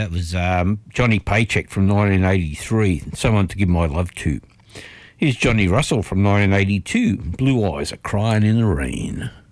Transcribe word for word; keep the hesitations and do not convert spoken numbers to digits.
that was um, Johnny Paycheck from nineteen eighty-three, Someone to Give My Love To. Here's Johnny Russell from nineteen eighty-two, Blue Eyes Are Crying in the Rain.